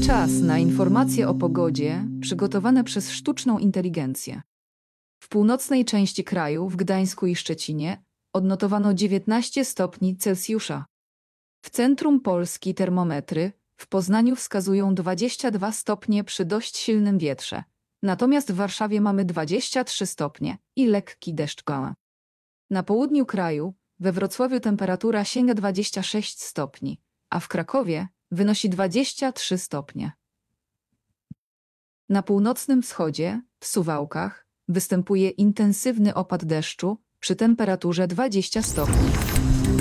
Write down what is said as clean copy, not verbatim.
Czas na informacje o pogodzie przygotowane przez sztuczną inteligencję. W północnej części kraju, w Gdańsku i Szczecinie, odnotowano 19 stopni Celsjusza. W centrum Polski termometry w Poznaniu wskazują 22 stopnie przy dość silnym wietrze. Natomiast w Warszawie mamy 23 stopnie i lekki deszcz goła. Na południu kraju, we Wrocławiu temperatura sięga 26 stopni, a w Krakowie wynosi 23 stopnie. Na północnym wschodzie, w Suwałkach, występuje intensywny opad deszczu przy temperaturze 20 stopni.